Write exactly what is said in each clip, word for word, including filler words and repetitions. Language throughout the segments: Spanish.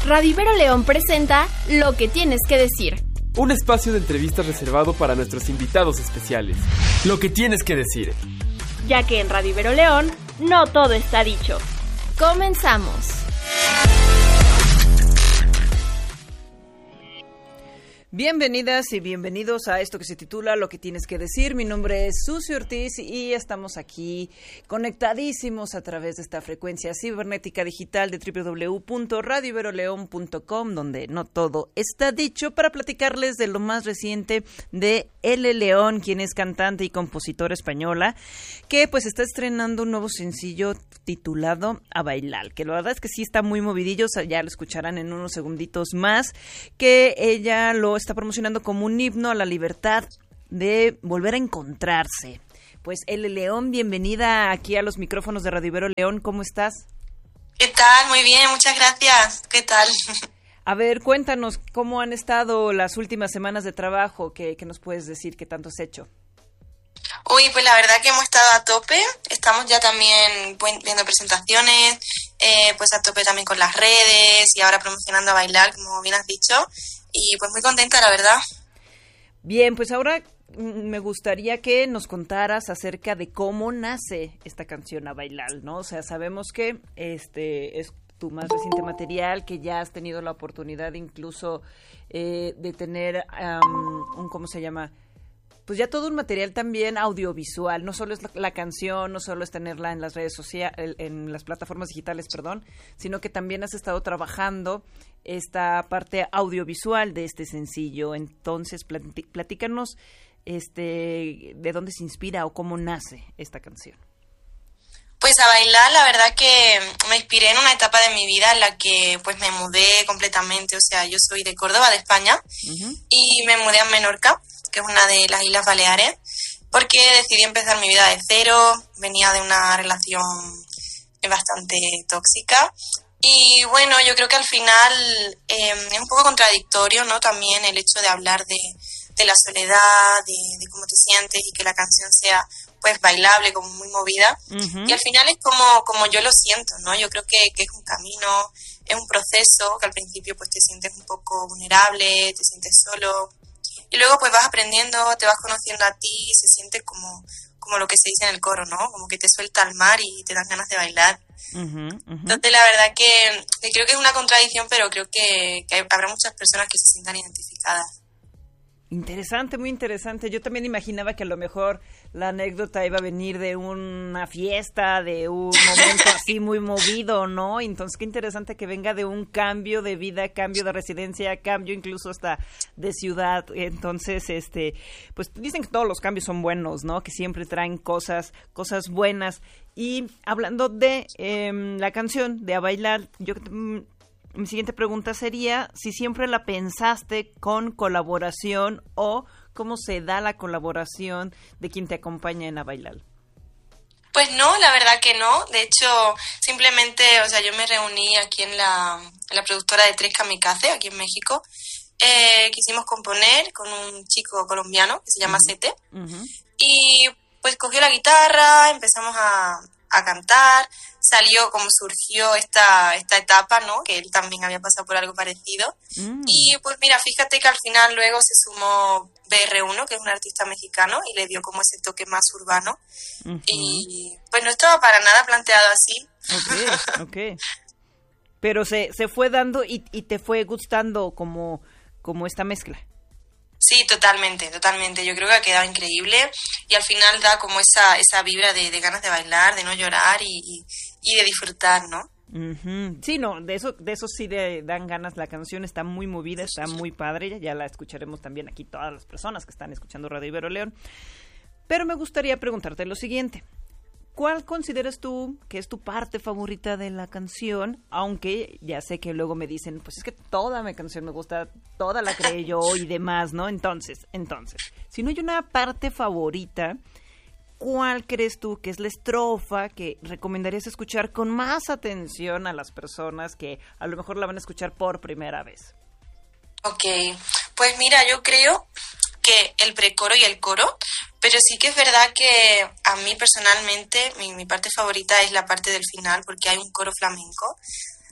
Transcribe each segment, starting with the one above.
Radio Ibero León presenta Lo que tienes que decir. Un espacio de entrevistas reservado para nuestros invitados especiales. Lo que tienes que decir. Ya que en Radio Ibero León no todo está dicho. Comenzamos. Bienvenidas y bienvenidos a esto que se titula Lo que tienes que decir. Mi nombre es Susi Ortiz y estamos aquí conectadísimos a través de esta frecuencia cibernética digital de doble u doble u doble u punto radio ibero león punto com, donde no todo está dicho, para platicarles de lo más reciente de L. León, quien es cantante y compositora española, que pues está estrenando un nuevo sencillo titulado A Bailar, que la verdad es que sí está muy movidillo, ya lo escucharán en unos segunditos más, que ella lo está promocionando como un himno a la libertad de volver a encontrarse. Pues L. León, bienvenida aquí a los micrófonos de Radio Ibero León, ¿cómo estás? ¿Qué tal? Muy bien, muchas gracias. ¿Qué tal? A ver, cuéntanos, ¿cómo han estado las últimas semanas de trabajo? ¿Qué, qué nos puedes decir? ¿Qué tanto has hecho? Uy, pues la verdad que hemos estado a tope. Estamos ya también viendo presentaciones, eh, pues a tope también con las redes y ahora promocionando A Bailar, como bien has dicho. Y pues muy contenta, la verdad. Bien, pues ahora me gustaría que nos contaras acerca de cómo nace esta canción A Bailar, ¿no? O sea, sabemos que este es tu más reciente material, que ya has tenido la oportunidad incluso eh, de tener um, un, ¿cómo se llama? Pues ya todo un material también audiovisual, no solo es la, la canción, no solo es tenerla en las redes sociales, en las plataformas digitales, perdón, sino que también has estado trabajando esta parte audiovisual de este sencillo. Entonces, platí- platícanos este, de dónde se inspira o cómo nace esta canción. Pues A Bailar, la verdad que me inspiré en una etapa de mi vida en la que pues me mudé completamente, o sea, yo soy de Córdoba, de España, uh-huh. y me mudé a Menorca, que es una de las Islas Baleares, porque decidí empezar mi vida de cero, venía de una relación bastante tóxica, y bueno, yo creo que al final eh, es un poco contradictorio, ¿no? También el hecho de hablar de, de la soledad, de, de cómo te sientes y que la canción sea pues bailable, como muy movida, uh-huh. y al final es como, como yo lo siento, ¿no? Yo creo que, que es un camino, es un proceso, que al principio pues te sientes un poco vulnerable, te sientes solo, y luego pues vas aprendiendo, te vas conociendo a ti, y se siente como, como lo que se dice en el coro, ¿no? Como que te suelta al mar y te dan ganas de bailar. Uh-huh, uh-huh. Entonces la verdad que, que creo que es una contradicción, pero creo que, que habrá muchas personas que se sientan identificadas. Interesante, muy interesante. Yo también imaginaba que a lo mejor la anécdota iba a venir de una fiesta, de un momento así muy movido, ¿no? Entonces, qué interesante que venga de un cambio de vida, cambio de residencia, cambio incluso hasta de ciudad. Entonces, este, pues dicen que todos los cambios son buenos, ¿no? Que siempre traen cosas, cosas buenas. Y hablando de eh, la canción de A Bailar, yo mm, mi siguiente pregunta sería si siempre la pensaste con colaboración o cómo se da la colaboración de quien te acompaña en A Bailar. Pues no, la verdad que no. De hecho, simplemente, o sea, yo me reuní aquí en la, en la productora de Tres Kamikaze, aquí en México. Eh, quisimos componer con un chico colombiano que se llama uh-huh. Sete. Uh-huh. Y pues cogió la guitarra, empezamos a... a cantar, salió como surgió esta esta etapa, ¿no? Que él también había pasado por algo parecido. Mm. Y pues mira, fíjate que al final luego se sumó B R uno, que es un artista mexicano, y le dio como ese toque más urbano. Uh-huh. Y pues no estaba para nada planteado así. Ok, ok. Pero se, se fue dando y, y te fue gustando como, como esta mezcla. Sí, totalmente, totalmente. Yo creo que ha quedado increíble y al final da como esa esa vibra de, de ganas de bailar, de no llorar y, y, y de disfrutar, ¿no? Uh-huh. Sí, no, de eso de eso sí de, dan ganas. La canción está muy movida, está muy padre. Ya la escucharemos también aquí todas las personas que están escuchando Radio Ibero León. Pero me gustaría preguntarte lo siguiente. ¿Cuál consideras tú que es tu parte favorita de la canción? Aunque ya sé que luego me dicen, pues es que toda mi canción me gusta, toda la creé yo y demás, ¿no? Entonces, entonces, si no hay una parte favorita, ¿cuál crees tú que es la estrofa que recomendarías escuchar con más atención a las personas que a lo mejor la van a escuchar por primera vez? Ok, pues mira, yo creo que el precoro y el coro, pero sí que es verdad que a mí personalmente mi, mi parte favorita es la parte del final porque hay un coro flamenco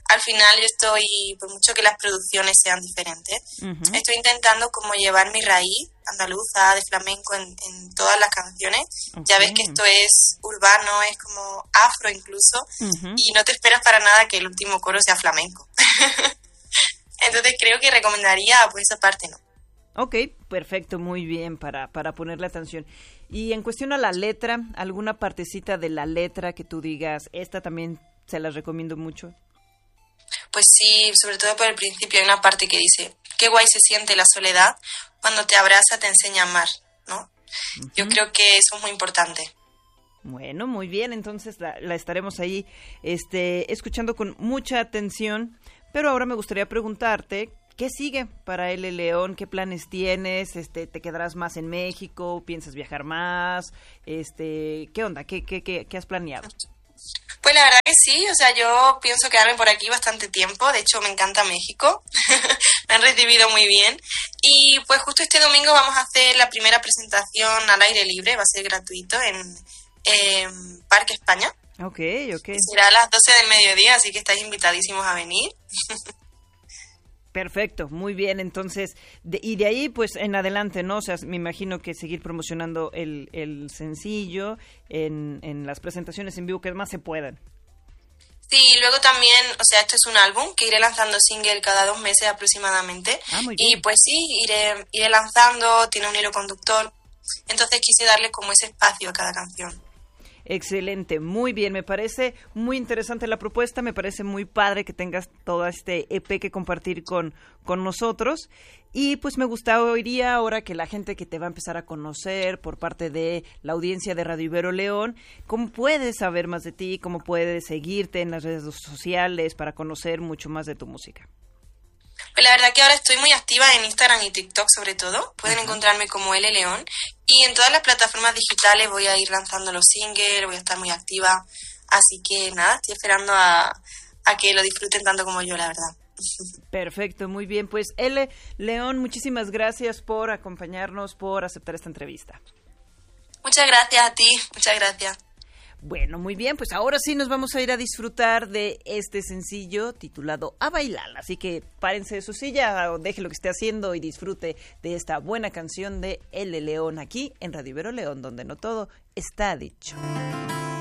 al final yo estoy, por mucho que las producciones sean diferentes, uh-huh. estoy intentando como llevar mi raíz andaluza, de flamenco en, en todas las canciones. Okay. Ya ves que esto es urbano, es como afro incluso, uh-huh. y no te esperas para nada que el último coro sea flamenco. Entonces creo que recomendaría pues esa parte, ¿no? Ok, perfecto, muy bien para, para ponerle atención. Y en cuestión a la letra, ¿alguna partecita de la letra que tú digas, esta también se las recomiendo mucho? Pues sí, sobre todo por el principio hay una parte que dice, qué guay se siente la soledad, cuando te abraza te enseña a amar, ¿no? Uh-huh. Yo creo que eso es muy importante. Bueno, muy bien, entonces la, la estaremos ahí este, escuchando con mucha atención, pero ahora me gustaría preguntarte, ¿qué sigue para L. León? ¿Qué planes tienes? Este, ¿te quedarás más en México? ¿Piensas viajar más? Este, ¿qué onda? ¿Qué, qué, qué, qué has planeado? Pues la verdad que sí, o sea, yo pienso quedarme por aquí bastante tiempo, de hecho me encanta México, me han recibido muy bien, y pues justo este domingo vamos a hacer la primera presentación al aire libre, va a ser gratuito en eh, Parque España. Ok, ok. Será a las doce del mediodía, así que estáis invitadísimos a venir. Perfecto, muy bien, entonces, de, y de ahí pues en adelante, ¿no? O sea, me imagino que seguir promocionando el, el sencillo en, en las presentaciones en vivo que más se puedan. Sí, luego también, o sea, esto es un álbum que iré lanzando single cada dos meses aproximadamente. Ah, muy bien. Y pues sí, iré, iré lanzando, tiene un hilo conductor, entonces quise darle como ese espacio a cada canción. Excelente, muy bien, me parece muy interesante la propuesta, me parece muy padre que tengas todo este E P que compartir con, con nosotros y pues me gustaría ahora que la gente que te va a empezar a conocer por parte de la audiencia de Radio Ibero León, ¿cómo puedes saber más de ti? ¿Cómo puedes seguirte en las redes sociales para conocer mucho más de tu música? Pues la verdad que ahora estoy muy activa en Instagram y TikTok sobre todo. Pueden uh-huh. encontrarme como L. León. Y en todas las plataformas digitales voy a ir lanzando los singles, voy a estar muy activa. Así que nada, estoy esperando a, a que lo disfruten tanto como yo, la verdad. Perfecto, muy bien. Pues L. León, muchísimas gracias por acompañarnos, por aceptar esta entrevista. Muchas gracias a ti, muchas gracias. Bueno, muy bien, pues ahora sí nos vamos a ir a disfrutar de este sencillo titulado A Bailar, así que párense de su silla o deje lo que esté haciendo y disfrute de esta buena canción de L. León aquí en Radio Ibero León, donde no todo está dicho.